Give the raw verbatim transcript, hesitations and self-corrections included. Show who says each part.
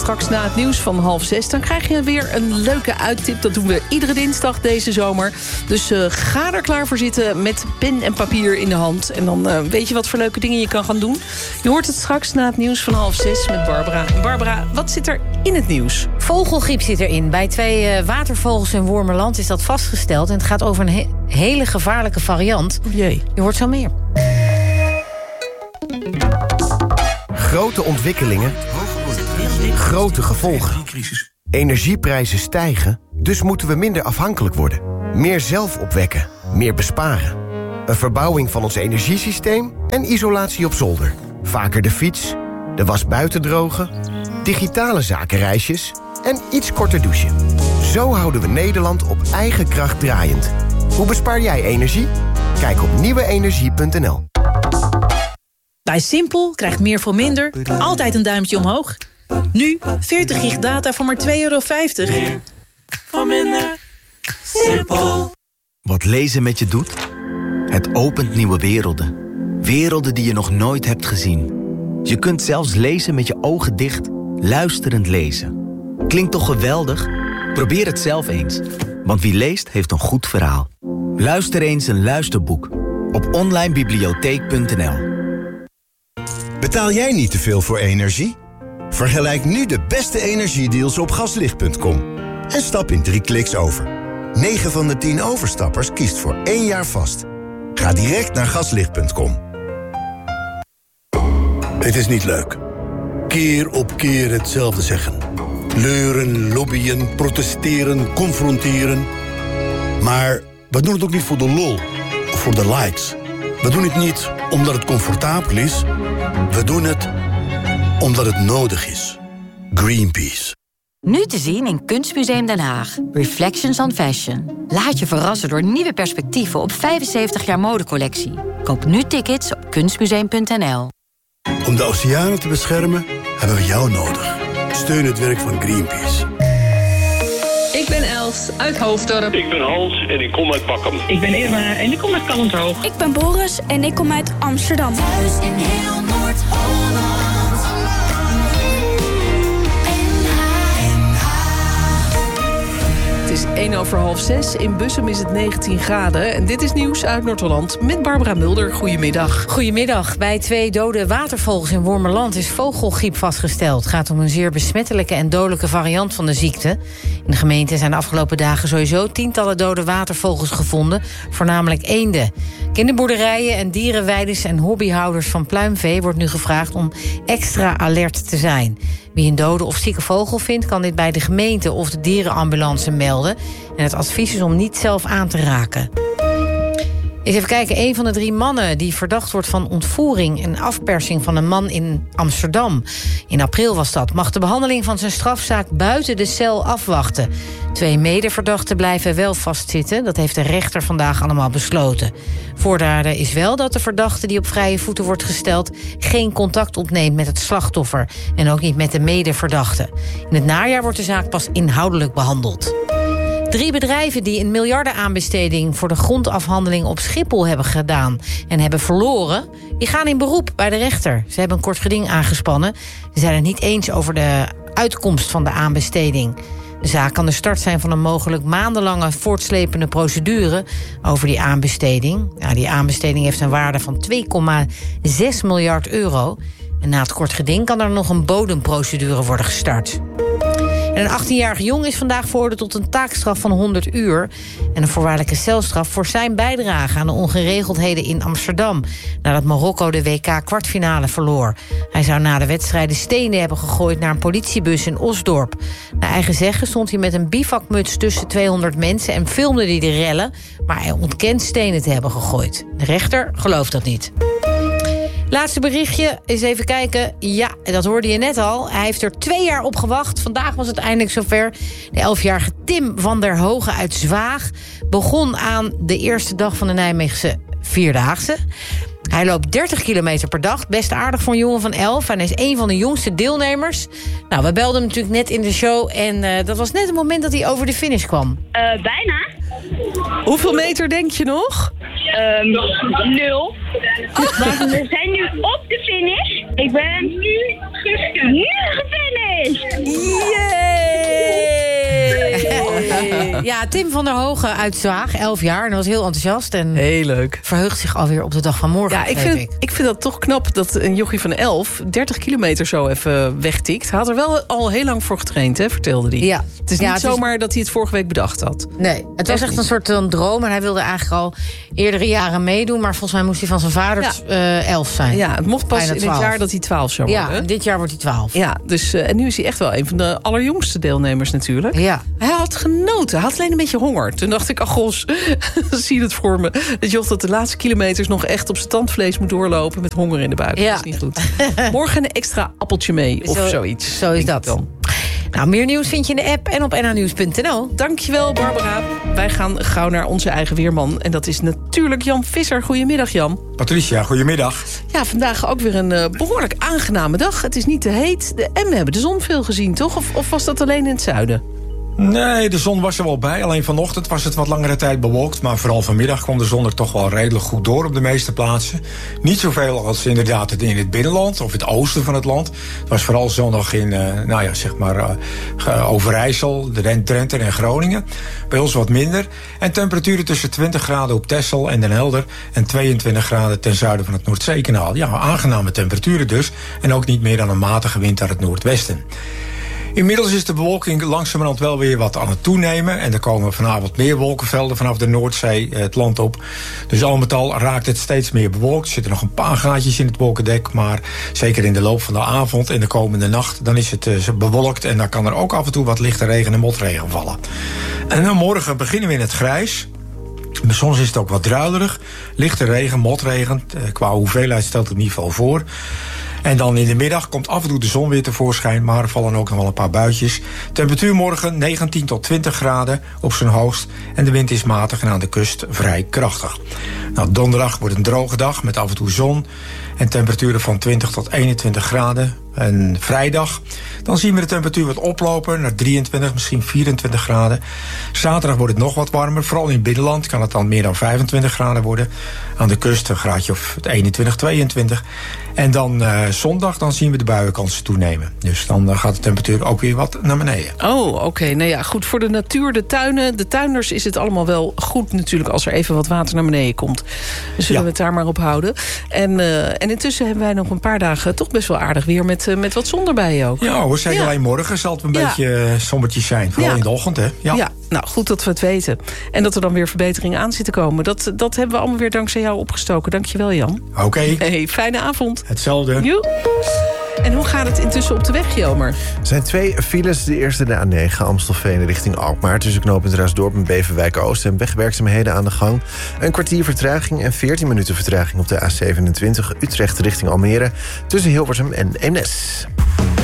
Speaker 1: straks na het nieuws van half zes... dan krijg je weer een leuke uittip. Dat doen we iedere dinsdag deze zomer. Dus uh, ga er klaar voor zitten met pen en papier in de hand. En dan uh, weet je wat voor leuke dingen je kan gaan doen. Je hoort het straks na het nieuws van half zes met Barbara. Barbara, wat zit er in het nieuws?
Speaker 2: Vogelgriep zit erin. Bij twee uh, watervogels in Wormerland is dat vastgesteld. En het gaat over een he- hele gevaarlijke variant.
Speaker 1: Oh jee.
Speaker 2: Je hoort zo meer.
Speaker 3: Grote ontwikkelingen, grote gevolgen. Energieprijzen stijgen, dus moeten we minder afhankelijk worden. Meer zelf opwekken, meer besparen. Een verbouwing van ons energiesysteem en isolatie op zolder. Vaker de fiets, de was buiten drogen, digitale zakenreisjes en iets korter douchen. Zo houden we Nederland op eigen kracht draaiend. Hoe bespaar jij energie? Kijk op nieuwe energie punt n l.
Speaker 4: Bij Simpel krijgt meer voor minder altijd een duimpje omhoog. Nu veertig gig data voor maar twee euro vijftig. Meer voor minder. Simpel.
Speaker 5: Wat lezen met je doet? Het opent nieuwe werelden. Werelden die je nog nooit hebt gezien. Je kunt zelfs lezen met je ogen dicht, luisterend lezen. Klinkt toch geweldig? Probeer het zelf eens. Want wie leest, heeft een goed verhaal. Luister eens een luisterboek op online bibliotheek punt n l.
Speaker 6: Betaal jij niet te veel voor energie? Vergelijk nu de beste energiedeals op gaslicht punt com. En stap in drie kliks over. negen van de tien overstappers kiest voor één jaar vast. Ga direct naar gaslicht punt com.
Speaker 7: Het is niet leuk. Keer op keer hetzelfde zeggen. Leuren, lobbyen, protesteren, confronteren. Maar we doen het ook niet voor de lol of voor de likes. We doen het niet omdat het comfortabel is. We doen het omdat het nodig is. Greenpeace.
Speaker 8: Nu te zien in Kunstmuseum Den Haag. Reflections on Fashion. Laat je verrassen door nieuwe perspectieven op vijfenzeventig jaar modecollectie. Koop nu tickets op kunstmuseum punt n l.
Speaker 7: Om de oceanen te beschermen hebben we jou nodig. Steun het werk van Greenpeace.
Speaker 9: Ik ben Els uit Hoofddorp.
Speaker 10: Ik ben Hans en ik kom uit Bakkum.
Speaker 9: Ik ben Irma en ik kom uit Kalmthoog.
Speaker 11: Ik ben Boris en ik kom uit Amsterdam.
Speaker 12: Thuis in heel Noord-Holland.
Speaker 1: Het is één over half zes. In Bussum is het negentien graden. En dit is nieuws uit Noord-Holland met Barbara Mulder. Goedemiddag.
Speaker 2: Goedemiddag. Bij twee dode watervogels in Wormerland is vogelgriep vastgesteld. Het gaat om een zeer besmettelijke en dodelijke variant van de ziekte. In de gemeente zijn de afgelopen dagen sowieso tientallen dode watervogels gevonden. Voornamelijk eenden. Kinderboerderijen en dierenweiders en hobbyhouders van pluimvee wordt nu gevraagd om extra alert te zijn. Wie een dode of zieke vogel vindt, kan dit bij de gemeente of de dierenambulance melden. En het advies is om niet zelf aan te raken. Eens even kijken, een van de drie mannen die verdacht wordt van ontvoering en afpersing van een man in Amsterdam. In april was dat. Mag de behandeling van zijn strafzaak buiten de cel afwachten. Twee medeverdachten blijven wel vastzitten. Dat heeft de rechter vandaag allemaal besloten. Voorwaarde is wel dat de verdachte die op vrije voeten wordt gesteld geen contact opneemt met het slachtoffer. En ook niet met de medeverdachte. In het najaar wordt de zaak pas inhoudelijk behandeld. Drie bedrijven die een miljardenaanbesteding voor de grondafhandeling op Schiphol hebben gedaan en hebben verloren, die gaan in beroep bij de rechter. Ze hebben een kort geding aangespannen. Ze zijn het niet eens over de uitkomst van de aanbesteding. De zaak kan de start zijn van een mogelijk maandenlange voortslepende procedure over die aanbesteding. Ja, die aanbesteding heeft een waarde van twee komma zes miljard euro. En na het kort geding kan er nog een bodemprocedure worden gestart. En een achttienjarige jongen is vandaag veroordeeld tot een taakstraf van honderd uur... en een voorwaardelijke celstraf voor zijn bijdrage aan de ongeregeldheden in Amsterdam, nadat Marokko de W K-kwartfinale verloor. Hij zou na de wedstrijden stenen hebben gegooid naar een politiebus in Osdorp. Naar eigen zeggen stond hij met een bivakmuts tussen tweehonderd mensen en filmde hij de rellen, maar hij ontkent stenen te hebben gegooid. De rechter gelooft dat niet. Laatste berichtje, eens even kijken. Ja, dat hoorde je net al. Hij heeft er twee jaar op gewacht. Vandaag was het eindelijk zover. De elfjarige Tim van der Hogen uit Zwaag begon aan de eerste dag van de Nijmeegse Vierdaagse. Hij loopt dertig kilometer per dag. Best aardig voor een jongen van elf. En hij is een van de jongste deelnemers. Nou, we belden hem natuurlijk net in de show. En uh, dat was net het moment dat hij over de finish kwam.
Speaker 13: Uh, bijna.
Speaker 1: Hoeveel meter denk je nog?
Speaker 13: Um, nul. Oh. Maar we zijn nu op de finish. Ik ben nu, nu gefinished.
Speaker 2: Nee. Ja, Tim van der Hogen uit Zwaag, elf jaar. En was heel enthousiast. En
Speaker 1: heel leuk.
Speaker 2: Verheugt zich alweer op de dag van morgen.
Speaker 1: Ja, ik vind, ik. ik vind dat toch knap dat een jochie van elf... dertig kilometer zo even wegtikt. Hij had er wel al heel lang voor getraind, hè, vertelde hij.
Speaker 2: Ja.
Speaker 1: Het is
Speaker 2: ja,
Speaker 1: niet
Speaker 2: het
Speaker 1: zomaar
Speaker 2: is...
Speaker 1: dat hij het vorige week bedacht had.
Speaker 2: Nee, het was echt een soort een droom. En hij wilde eigenlijk al eerdere jaren meedoen. Maar volgens mij moest hij van zijn vader ja. uh, elf zijn.
Speaker 1: Ja, het mocht pas in het jaar dat hij twaalf zou worden.
Speaker 2: Ja, dit jaar wordt hij twaalf.
Speaker 1: Ja, dus, uh, en nu is hij echt wel een van de allerjongste deelnemers natuurlijk.
Speaker 2: Ja.
Speaker 1: Hij had genoten. Hij had alleen een beetje honger. Toen dacht ik, ach gos, zie je het voor me. Dat joch dat de laatste kilometers nog echt op zijn tandvlees moet doorlopen met honger in de buik.
Speaker 2: Ja.
Speaker 1: Dat is niet goed. Morgen een extra appeltje mee of
Speaker 2: zo,
Speaker 1: zoiets.
Speaker 2: Zo is dat dan. Nou, meer nieuws vind je in de app en op n h nieuws punt n l.
Speaker 1: Dankjewel, Barbara. Wij gaan gauw naar onze eigen weerman. En dat is natuurlijk Jan Visser. Goedemiddag, Jan.
Speaker 14: Patricia, goedemiddag.
Speaker 1: Ja, vandaag ook weer een uh, behoorlijk aangename dag. Het is niet te heet. De, en we hebben de zon veel gezien, toch? Of, of was dat alleen in het zuiden?
Speaker 14: Nee, de zon was er wel bij. Alleen vanochtend was het wat langere tijd bewolkt. Maar vooral vanmiddag kwam de zon er toch wel redelijk goed door op de meeste plaatsen. Niet zoveel als inderdaad in het binnenland of het oosten van het land. Het was vooral zondag in, uh, nou ja, zeg maar, uh, Overijssel, de Drenthe en Groningen. Bij ons wat minder. En temperaturen tussen twintig graden op Texel en Den Helder en tweeëntwintig graden ten zuiden van het Noordzeekanaal. Ja, aangename temperaturen dus. En ook niet meer dan een matige wind uit het noordwesten. Inmiddels is de bewolking langzamerhand wel weer wat aan het toenemen. En er komen vanavond meer wolkenvelden vanaf de Noordzee het land op. Dus al met al raakt het steeds meer bewolkt. Er zitten nog een paar gaatjes in het wolkendek. Maar zeker in de loop van de avond en de komende nacht... dan is het uh, bewolkt en dan kan er ook af en toe wat lichte regen en motregen vallen. En dan morgen beginnen we in het grijs. Soms is het ook wat druilerig. Lichte regen, motregen. Qua hoeveelheid stelt het in ieder geval voor. En dan in de middag komt af en toe de zon weer tevoorschijn... maar er vallen ook nog wel een paar buitjes. Temperatuur morgen negentien tot twintig graden op zijn hoogst... en de wind is matig en aan de kust vrij krachtig. Nou, donderdag wordt een droge dag met af en toe zon... en temperaturen van twintig tot eenentwintig graden. En vrijdag, dan zien we de temperatuur wat oplopen... naar drieëntwintig, misschien vierentwintig graden. Zaterdag wordt het nog wat warmer. Vooral in het binnenland kan het dan meer dan vijfentwintig graden worden. Aan de kust een graadje of eenentwintig, tweeëntwintig. En dan uh, zondag, dan zien we de buienkansen toenemen. Dus dan uh, gaat de temperatuur ook weer wat naar beneden.
Speaker 1: Oh, oké. Okay. Nou ja, goed. Voor de natuur, de tuinen, de tuinders is het allemaal wel goed natuurlijk... als er even wat water naar beneden komt. Dus zullen ja. we het daar maar op houden. En, uh, en intussen hebben wij nog een paar dagen toch best wel aardig weer... met, uh, met wat zon erbij ook.
Speaker 14: Ja hoor, zeker ja. alleen morgen zal het een ja. beetje uh, sombertjes zijn. Vooral ja. in de ochtend, hè? Ja.
Speaker 1: ja, nou goed dat we het weten. En dat er dan weer verbeteringen aan zitten komen. Dat, dat hebben we allemaal weer dankzij jou opgestoken. Dankjewel, Jan.
Speaker 14: Oké. Okay.
Speaker 1: Hey, fijne avond.
Speaker 14: Hetzelfde.
Speaker 1: Joep. En hoe gaat het intussen op de weg, Jelmer?
Speaker 3: Er zijn twee files. De eerste de A negen, Amstelveen richting Alkmaar. Tussen knooppunt Raasdorp en Beverwijk Oost en wegwerkzaamheden aan de gang. Een kwartier vertraging en veertien minuten vertraging op de A zevenentwintig... Utrecht richting Almere. Tussen Hilversum en Eemnes.